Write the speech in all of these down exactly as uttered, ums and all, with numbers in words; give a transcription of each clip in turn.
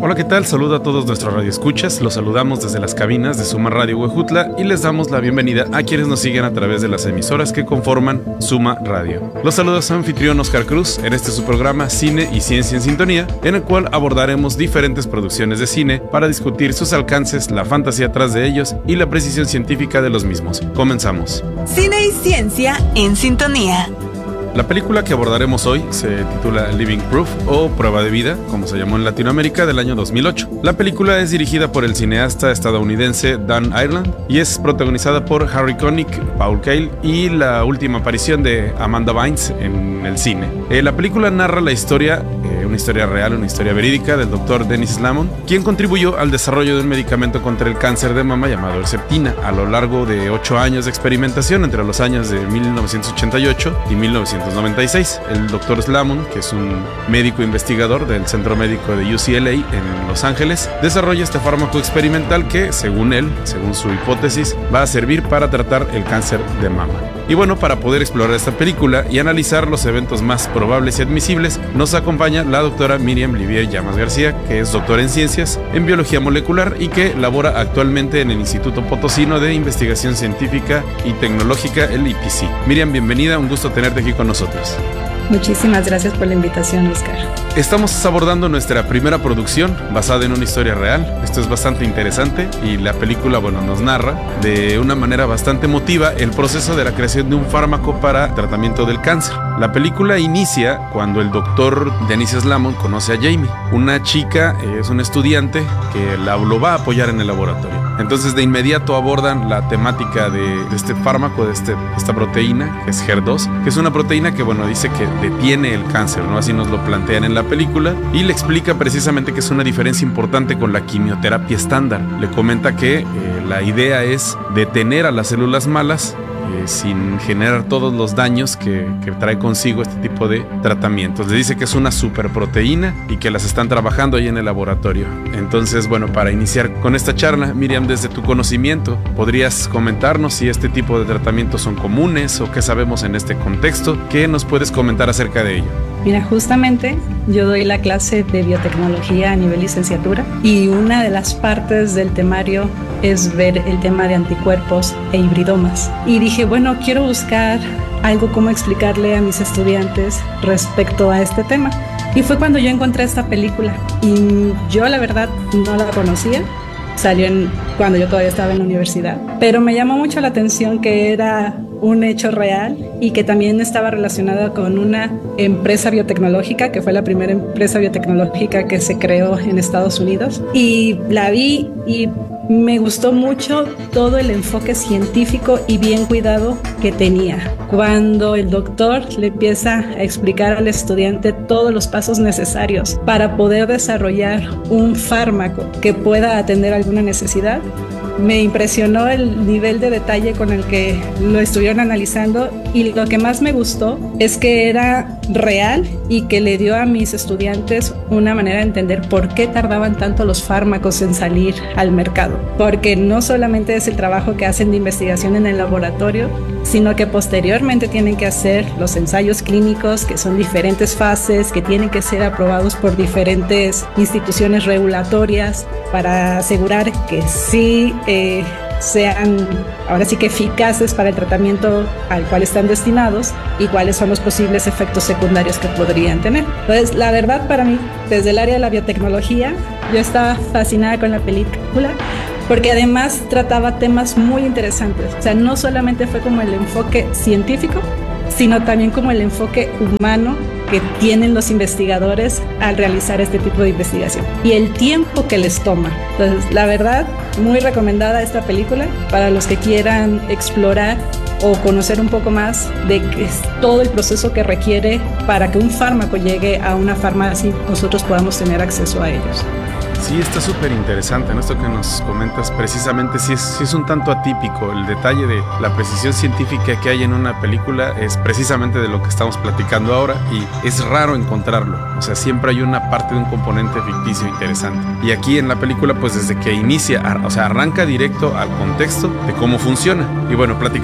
Hola, ¿qué tal? Saludo a todos nuestros radioescuchas. Los saludamos desde las cabinas de Suma Radio Huejutla y les damos la bienvenida a quienes nos siguen a través de las emisoras que conforman Suma Radio. Los saludos a su anfitrión Oscar Cruz en este su programa Cine y Ciencia en Sintonía, en el cual abordaremos diferentes producciones de cine para discutir sus alcances, la fantasía atrás de ellos y la precisión científica de los mismos. Comenzamos. Cine y Ciencia en Sintonía. La película que abordaremos hoy se titula Living Proof o Prueba de Vida, como se llamó en Latinoamérica, del año dos mil ocho. La película es dirigida por el cineasta estadounidense Dan Ireland y es protagonizada por Harry Connick, Paul Kael y la última aparición de Amanda Bynes en el cine. Eh, la película narra la historia, eh, una historia real, una historia verídica del doctor Dennis Slamon, quien contribuyó al desarrollo de un medicamento contra el cáncer de mama llamado Herceptina a lo largo de ocho años de experimentación entre los años de mil novecientos ochenta y ocho y mil novecientos noventa y seis. El doctor Slamon, que es un médico investigador del Centro Médico de U C L A en Los Ángeles, desarrolla este fármaco experimental que, según él, según su hipótesis, va a servir para tratar el cáncer de mama. Y bueno, para poder explorar esta película y analizar los eventos más probables y admisibles, nos acompaña la doctora Miriam Livier Llamas García, que es doctora en ciencias en biología molecular y que labora actualmente en el Instituto Potosino de Investigación Científica y Tecnológica, el I P C. Miriam, bienvenida, un gusto tenerte aquí con nosotros. Muchísimas gracias por la invitación, Oscar. Estamos abordando nuestra primera producción basada en una historia real. Esto es bastante interesante y la película, bueno, nos narra de una manera bastante emotiva el proceso de la creación de un fármaco para tratamiento del cáncer. La película inicia cuando el doctor Dennis Slamon conoce a Jamie, una chica, es una estudiante que la, lo va a apoyar en el laboratorio. Entonces de inmediato abordan la temática de, de este fármaco, de este, esta proteína, que es H E R dos, que es una proteína que, bueno, dice que detiene el cáncer, ¿no? Así nos lo plantean en la película y le explica precisamente que es una diferencia importante con la quimioterapia estándar. Le comenta que eh, la idea es detener a las células malas Eh, sin generar todos los daños que, que trae consigo este tipo de tratamientos. Le dice que es una superproteína y que las están trabajando ahí en el laboratorio. Entonces, bueno, para iniciar con esta charla, Miriam, desde tu conocimiento, ¿podrías comentarnos si este tipo de tratamientos son comunes o qué sabemos en este contexto? ¿Qué nos puedes comentar acerca de ello? Mira, justamente yo doy la clase de biotecnología a nivel licenciatura y una de las partes del temario es ver el tema de anticuerpos e hibridomas. Y dije, bueno, quiero buscar algo como explicarle a mis estudiantes respecto a este tema. Y fue cuando yo encontré esta película y yo la verdad no la conocía. Salió en, cuando yo todavía estaba en la universidad, pero me llamó mucho la atención que era un hecho real y que también estaba relacionada con una empresa biotecnológica, que fue la primera empresa biotecnológica que se creó en Estados Unidos. Y la vi y me gustó mucho todo el enfoque científico y bien cuidado que tenía. Cuando el doctor le empieza a explicar al estudiante todos los pasos necesarios para poder desarrollar un fármaco que pueda atender alguna necesidad, me impresionó el nivel de detalle con el que lo estuvieron analizando y lo que más me gustó es que era real y que le dio a mis estudiantes una manera de entender por qué tardaban tanto los fármacos en salir al mercado. Porque no solamente es el trabajo que hacen de investigación en el laboratorio, sino que posteriormente tienen que hacer los ensayos clínicos, que son diferentes fases, que tienen que ser aprobados por diferentes instituciones regulatorias para asegurar que sí eh, sean ahora sí que eficaces para el tratamiento al cual están destinados y cuáles son los posibles efectos secundarios que podrían tener. Entonces, la verdad, para mí, desde el área de la biotecnología, yo estaba fascinada con la película porque además trataba temas muy interesantes. O sea, no solamente fue como el enfoque científico, sino también como el enfoque humano que tienen los investigadores al realizar este tipo de investigación y el tiempo que les toma. Entonces, la verdad, muy recomendada esta película para los que quieran explorar o conocer un poco más de qué es todo el proceso que requiere para que un fármaco llegue a una farmacia y nosotros podamos tener acceso a ellos. Sí, está súper interesante, ¿no? Esto que nos comentas precisamente sí es, sí es un tanto atípico. El detalle de la precisión científica que hay en una película es precisamente de lo que estamos platicando ahora y es raro encontrarlo. O sea, siempre hay una parte de un componente ficticio interesante. Y aquí en la película, pues desde que inicia, o sea, arranca directo al contexto de cómo funciona. Y bueno, platicaremos ahorita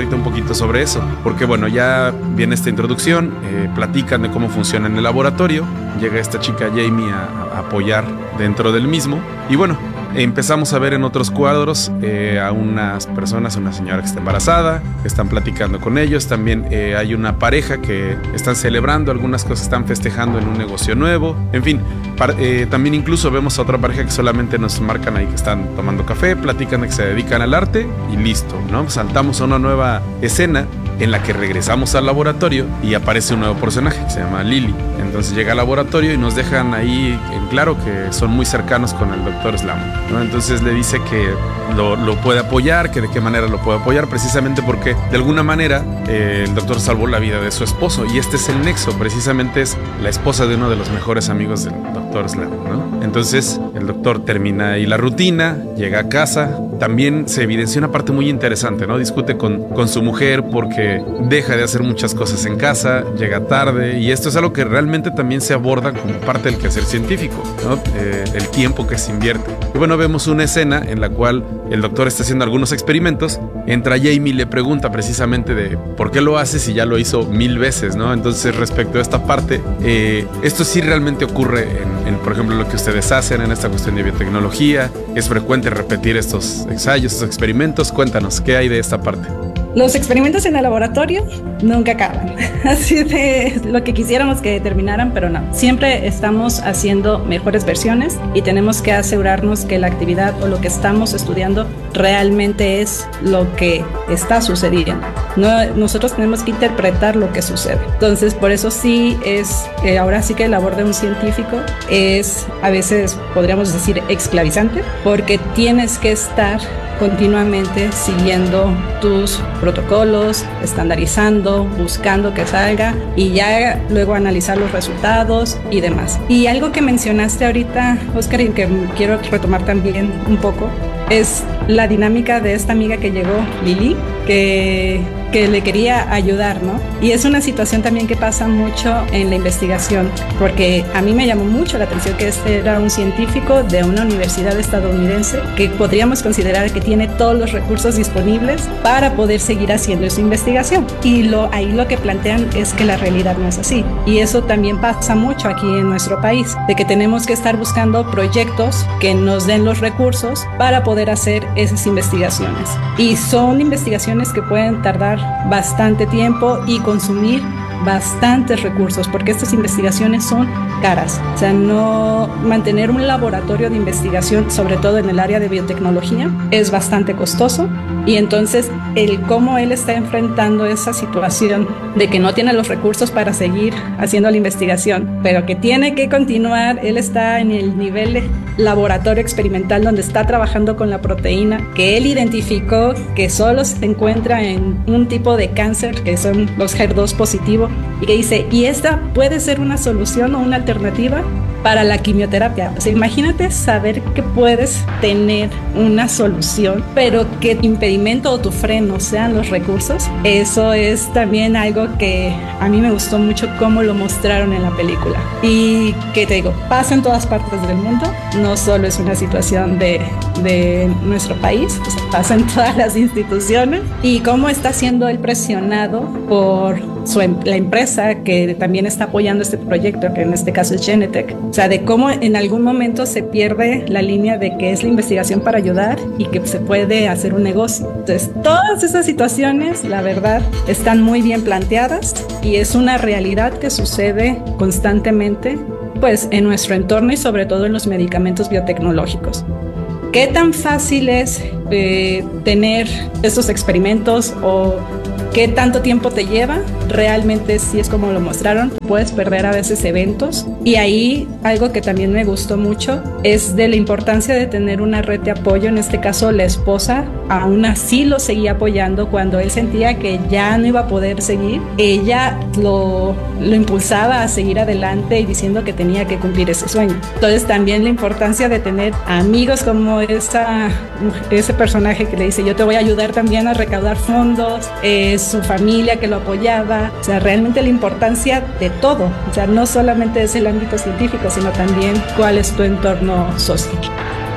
compartirte un poquito sobre eso, porque bueno, ya viene esta introducción, eh, platican de cómo funciona en el laboratorio, llega esta chica Jamie a, a apoyar dentro del mismo, y bueno, empezamos a ver en otros cuadros eh, a unas personas, una señora que está embarazada, que están platicando con ellos. También eh, hay una pareja que están celebrando algunas cosas, están festejando en un negocio nuevo. En fin, par, eh, también incluso vemos a otra pareja que solamente nos marcan ahí que están tomando café, platican de que se dedican al arte y listo, ¿no? Saltamos a una nueva escena en la que regresamos al laboratorio y aparece un nuevo personaje que se llama Lily. Entonces llega al laboratorio y nos dejan ahí en claro que son muy cercanos con el doctor Slam, ¿no? Entonces le dice que lo, lo puede apoyar, que de qué manera lo puede apoyar, precisamente porque de alguna manera eh, el doctor salvó la vida de su esposo, y este es el nexo, precisamente es la esposa de uno de los mejores amigos del doctor Slam, ¿no? Entonces el doctor termina ahí la rutina, llega a casa. También se evidencia una parte muy interesante, ¿no? Discute con, con su mujer porque deja de hacer muchas cosas en casa, llega tarde, y esto es algo que realmente también se aborda como parte del quehacer científico, ¿no? Eh, el tiempo que se invierte. Y bueno, vemos una escena en la cual el doctor está haciendo algunos experimentos, entra Jamie y le pregunta precisamente de por qué lo hace si ya lo hizo mil veces, ¿no? Entonces, respecto a esta parte, eh, esto sí realmente ocurre en, en, por ejemplo, lo que ustedes hacen en esta cuestión de biotecnología. Es frecuente repetir estos ensayos, estos experimentos. Cuéntanos, ¿qué hay de esta parte? Los experimentos en el laboratorio nunca acaban. Así de lo que quisiéramos que terminaran, pero no. Siempre estamos haciendo mejores versiones y tenemos que asegurarnos que la actividad o lo que estamos estudiando realmente es lo que está sucediendo. No, nosotros tenemos que interpretar lo que sucede. Entonces, por eso sí es, eh, ahora sí que la labor de un científico es, a veces podríamos decir, esclavizante, porque tienes que estar continuamente siguiendo tus protocolos, estandarizando, buscando que salga y ya luego analizar los resultados y demás. Y algo que mencionaste ahorita, Oscar, y que quiero retomar también un poco, es la dinámica de esta amiga que llegó, Lily, que, que le quería ayudar, ¿no? Y es una situación también que pasa mucho en la investigación, porque a mí me llamó mucho la atención que este era un científico de una universidad estadounidense que podríamos considerar que tiene todos los recursos disponibles para poder seguir haciendo su investigación. Y lo, ahí lo que plantean es que la realidad no es así. Y eso también pasa mucho aquí en nuestro país, de que tenemos que estar buscando proyectos que nos den los recursos para poder hacer esas investigaciones. Y son investigaciones que pueden tardar bastante tiempo y consumir bastantes recursos, porque estas investigaciones son caras. O sea, no mantener un laboratorio de investigación, sobre todo en el área de biotecnología, es bastante costoso. Y entonces el cómo él está enfrentando esa situación de que no tiene los recursos para seguir haciendo la investigación, pero que tiene que continuar. Él está en el nivel de laboratorio experimental donde está trabajando con la proteína que él identificó que solo se encuentra en un tipo de cáncer, que son los H E R dos positivo, y que dice, y esta puede ser una solución o una alternativa para la quimioterapia. O sea, imagínate saber que puedes tener una solución, pero que tu impedimento o tu freno sean los recursos. Eso es también algo que a mí me gustó mucho cómo lo mostraron en la película. Y que te digo, pasa en todas partes del mundo, no solo es una situación de, de nuestro país, o sea, pasa en todas las instituciones. Y cómo está siendo él presionado por su, la empresa que también está apoyando este proyecto, que en este caso es Genentech. O sea, de cómo en algún momento se pierde la línea de que es la investigación para ayudar y que se puede hacer un negocio. Entonces, todas esas situaciones, la verdad, están muy bien planteadas y es una realidad que sucede constantemente, pues, en nuestro entorno y sobre todo en los medicamentos biotecnológicos. ¿Qué tan fácil es eh, tener estos experimentos o qué tanto tiempo te lleva? Realmente sí es como lo mostraron, puedes perder a veces eventos. Y ahí algo que también me gustó mucho es de la importancia de tener una red de apoyo. En este caso la esposa aún así lo seguía apoyando cuando él sentía que ya no iba a poder seguir. Ella lo, lo impulsaba a seguir adelante y diciendo que tenía que cumplir ese sueño. Entonces también la importancia de tener amigos como esa, ese personaje que le dice, yo te voy a ayudar también a recaudar fondos, eh, su familia que lo apoyaba. O sea, realmente la importancia de todo. O sea, no solamente es el ámbito científico, sino también cuál es tu entorno social.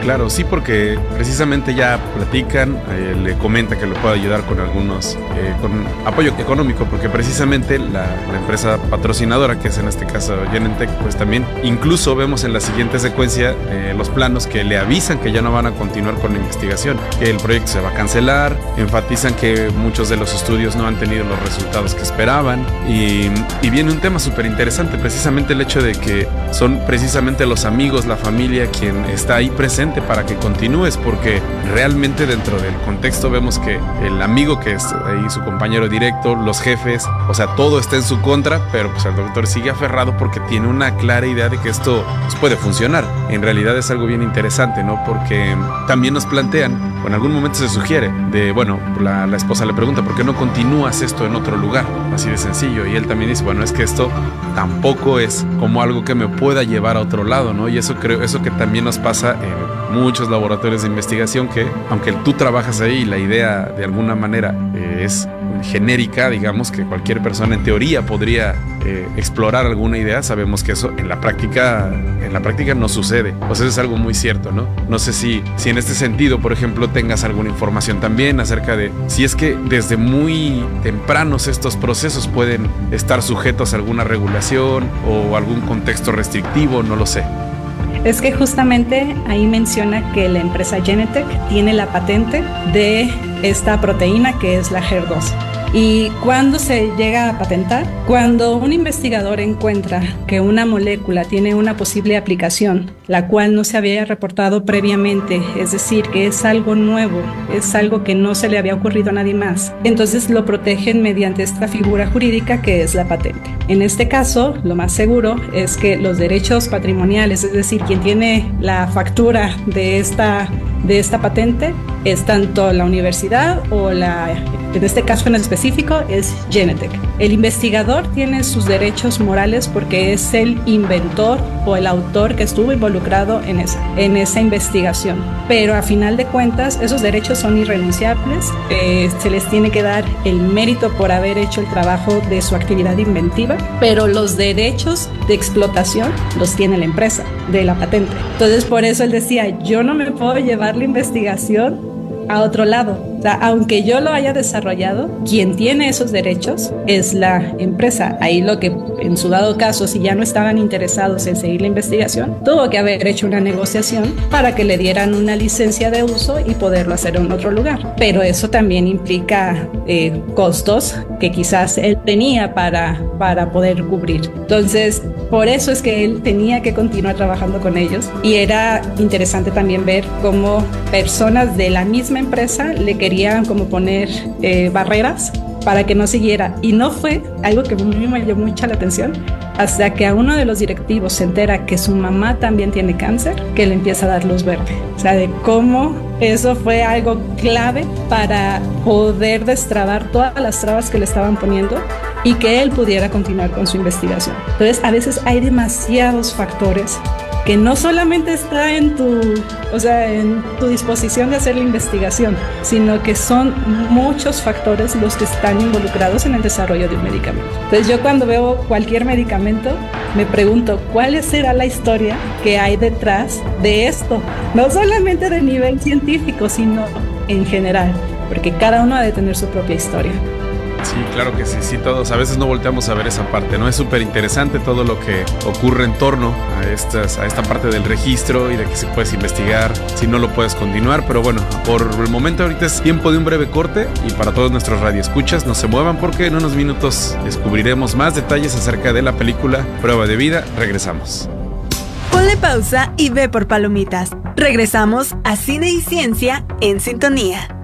Claro, sí, porque precisamente ya platican, eh, le comenta que le puede ayudar con algunos, eh, con apoyo económico, porque precisamente la, la empresa patrocinadora, que es en este caso Genentech, pues también incluso vemos en la siguiente secuencia eh, los planos que le avisan que ya no van a continuar con la investigación, que el proyecto se va a cancelar, enfatizan que muchos de los estudios no han tenido los resultados que esperaban y, y viene un tema súper interesante, precisamente el hecho de que son precisamente los amigos, la familia quien está ahí presente para que continúes, porque realmente dentro del contexto vemos que el amigo que es ahí su compañero directo, los jefes, o sea, todo está en su contra, pero pues el doctor sigue aferrado porque tiene una clara idea de que esto pues, puede funcionar. En realidad es algo bien interesante, ¿no? Porque también nos plantean, o en algún momento se sugiere, de, bueno, la, la esposa le pregunta, ¿por qué no continúas esto en otro lugar? Así de sencillo. Y él también dice, bueno, es que esto tampoco es como algo que me pueda llevar a otro lado, ¿no? Y eso creo, eso que también nos pasa en muchos laboratorios de investigación, que aunque tú trabajas ahí y la idea de alguna manera eh, es genérica, digamos que cualquier persona en teoría podría eh, explorar alguna idea, sabemos que eso en la práctica en la práctica no sucede. O sea, eso es algo muy cierto, ¿no? No sé si, si en este sentido, por ejemplo, tengas alguna información también acerca de si es que desde muy tempranos estos procesos pueden estar sujetos a alguna regulación o algún contexto restrictivo, no lo sé. Es que justamente ahí menciona que la empresa Genentech tiene la patente de esta proteína que es la H E R dos. ¿Y cuándo se llega a patentar? Cuando un investigador encuentra que una molécula tiene una posible aplicación, la cual no se había reportado previamente, es decir, que es algo nuevo, es algo que no se le había ocurrido a nadie más, entonces lo protegen mediante esta figura jurídica que es la patente. En este caso, lo más seguro es que los derechos patrimoniales, es decir, quien tiene la factura de esta, de esta patente, es tanto la universidad o la, en este caso en específico, es Genentech. El investigador tiene sus derechos morales porque es el inventor o el autor que estuvo involucrado en esa, en esa investigación. Pero a final de cuentas, esos derechos son irrenunciables. Eh, se les tiene que dar el mérito por haber hecho el trabajo de su actividad inventiva, pero los derechos de explotación los tiene la empresa de la patente. Entonces, por eso él decía, yo no me puedo llevar la investigación a otro lado. O sea, aunque yo lo haya desarrollado, quien tiene esos derechos es la empresa. Ahí lo que, en su dado caso, si ya no estaban interesados en seguir la investigación, tuvo que haber hecho una negociación para que le dieran una licencia de uso y poderlo hacer en otro lugar. Pero eso también implica eh, costos que quizás él tenía para, para poder cubrir. Entonces, por eso es que él tenía que continuar trabajando con ellos. Y era interesante también ver cómo personas de la misma empresa le querían como poner eh, barreras para que no siguiera. Y no fue algo que a mí me llamó mucha la atención hasta que a uno de los directivos se entera que su mamá también tiene cáncer, que le empieza a dar luz verde. O sea, de cómo eso fue algo clave para poder destrabar todas las trabas que le estaban poniendo y que él pudiera continuar con su investigación. Entonces, a veces hay demasiados factores que no solamente está en tu, o sea, en tu disposición de hacer la investigación, sino que son muchos factores los que están involucrados en el desarrollo de un medicamento. Entonces, yo cuando veo cualquier medicamento, me pregunto, ¿cuál será la historia que hay detrás de esto? No solamente de nivel científico, sino en general, porque cada uno ha de tener su propia historia. Sí, claro que sí, sí, todos a veces no volteamos a ver esa parte, ¿no? Es súper interesante todo lo que ocurre en torno a, estas, a esta parte del registro y de que si puedes investigar, si no lo puedes continuar, pero bueno, por el momento ahorita es tiempo de un breve corte y para todos nuestros radioescuchas no se muevan porque en unos minutos descubriremos más detalles acerca de la película Prueba de Vida. Regresamos. Ponle pausa y ve por palomitas. Regresamos a Cine y Ciencia en Sintonía.